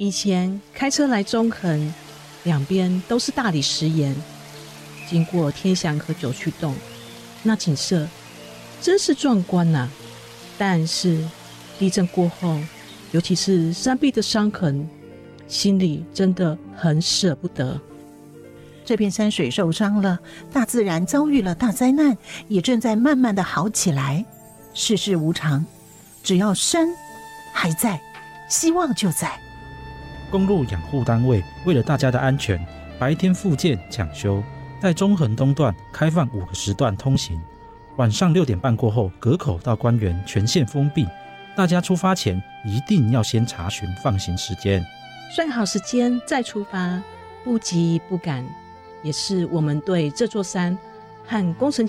以前开车来中横，两边都是大理石岩，经过天祥和九曲洞，那景色真是壮观啊。但是地震过后，尤其是山壁的伤痕，心里真的很舍不得。 这片山水受伤了，大自然遭遇了大灾难，也正在慢慢的好起来。世事无常，只要山还在，希望就在。 公路养护单位为了大家的安全，白天复建抢修，在中横东段开放5个时段通行，晚上6点半过后，隔口到官园全线封闭。大家出发前一定要先查询放行时间， 算好时间再出发，不急不赶，也是我们对这座山和工程